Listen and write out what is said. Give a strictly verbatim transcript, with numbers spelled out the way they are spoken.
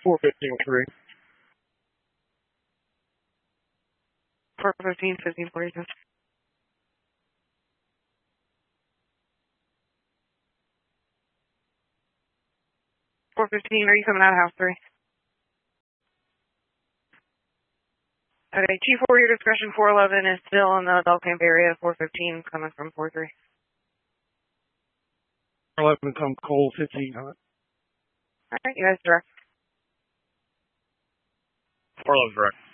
four fifteen three. four fifteen, fifteen forty-two. four fifteen, are you coming out of house three? Okay, Chief Warrior Discretion four eleven is still in the adult camp area, four fifteen coming from four three. four eleven come Cole fifteen hot. Alright, you guys direct. four eleven direct.